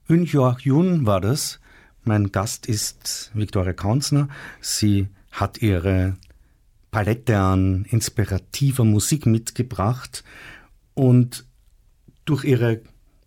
Eun Hyo-Jun war das. Mein Gast ist Viktoria Kaunzner. Sie hat ihre Palette an inspirativer Musik mitgebracht und durch ihre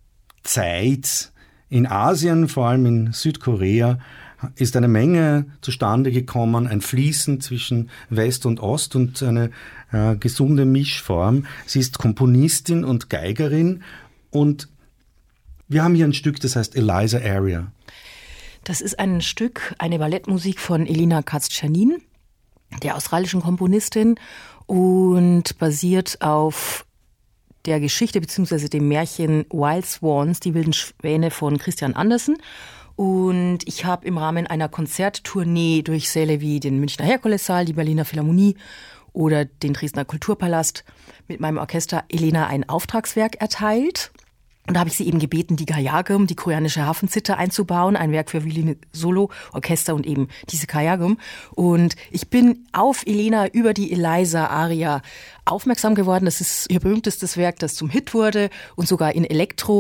Zeit in Asien, vor allem in Südkorea, ist eine Menge zustande gekommen, ein Fließen zwischen West und Ost und eine gesunde Mischform. Sie ist Komponistin und Geigerin und wir haben hier ein Stück, das heißt Eliza Aria. Das ist ein Stück, eine Ballettmusik von Elina Katz-Czernin, der australischen Komponistin, und basiert auf der Geschichte bzw. dem Märchen Wild Swans, die wilden Schwäne von Christian Andersen. Und ich habe im Rahmen einer Konzerttournee durch Säle wie den Münchner Herkulessaal, die Berliner Philharmonie oder den Dresdner Kulturpalast mit meinem Orchester Elena ein Auftragswerk erteilt. Und da habe ich sie eben gebeten, die Kayagum, die koreanische Hafenzither, einzubauen, ein Werk für Violine, Solo, Orchester und eben diese Kayagum. Und ich bin auf Elena über die Eliza Aria aufmerksam geworden. Das ist ihr berühmtestes Werk, das zum Hit wurde und sogar in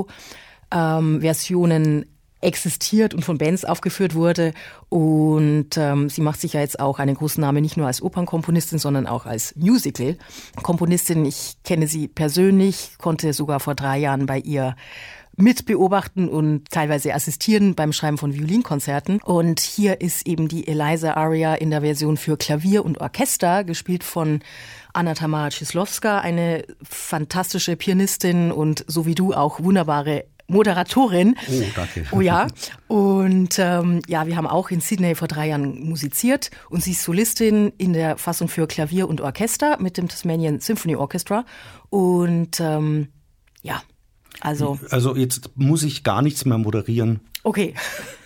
Elektro-Versionen existiert und von Bands aufgeführt wurde. Und sie macht sich ja jetzt auch einen großen Namen, nicht nur als Opernkomponistin, sondern auch als Musical-Komponistin. Ich kenne sie persönlich, konnte sogar vor 3 Jahren bei ihr mitbeobachten und teilweise assistieren beim Schreiben von Violinkonzerten. Und hier ist eben die Eliza Aria in der Version für Klavier und Orchester, gespielt von Anna Tamara Cieslowska, eine fantastische Pianistin und so wie du auch wunderbare Moderatorin. Oh, danke. Oh ja. Und wir haben auch in Sydney vor 3 Jahren musiziert und sie ist Solistin in der Fassung für Klavier und Orchester mit dem Tasmanian Symphony Orchestra. Und Also jetzt muss ich gar nichts mehr moderieren. Okay.